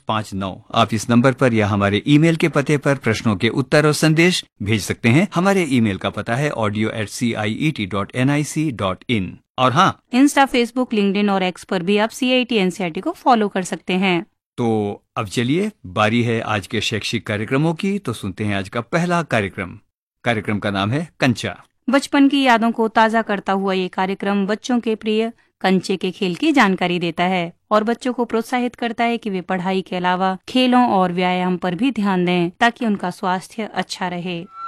9559। आप इस नंबर पर या हमारे ईमेल के पते पर प्रश्नों के उत्तर और संदेश भेज सकते हैं। हमारे ईमेल का पता है audio@ciet.nic.in। और हाँ, इंस्टा, फेसबुक, लिंक्डइन और एक्स पर भी आप CIET NCERT को फॉलो कर सकते हैं। तो अब चलिए, बारी है आज के शैक्षिक कार्यक्रमों की। तो सुनते हैं आज का पहला कार्यक्रम का नाम है कंचा। बचपन की यादों को ताज़ा करता हुआ ये कार्यक्रम बच्चों के प्रिय कंचे के खेल की जानकारी देता है और बच्चों को प्रोत्साहित करता है कि वे पढ़ाई के अलावा खेलों और व्यायाम पर भी ध्यान दें ताकि उनका स्वास्थ्य अच्छा रहे।